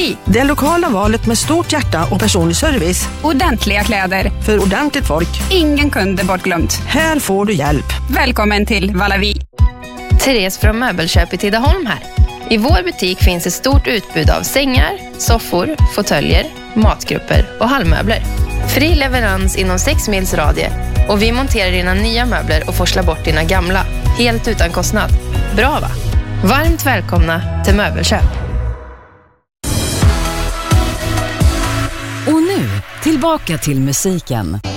Valavi. Det lokala valet med stort hjärta och personlig service. Ordentliga kläder. För ordentligt folk. Ingen kunde bortglömt. Här får du hjälp. Välkommen till Valavi. Therese från Möbelköp i Tidaholm här. I vår butik finns ett stort utbud av sängar, soffor, fåtöljer, matgrupper och hallmöbler. Fri leverans inom 6 mils radie och vi monterar dina nya möbler och forslar bort dina gamla. Helt utan kostnad. Bra va? Varmt välkomna till Möbelköp. Och nu, tillbaka till musiken.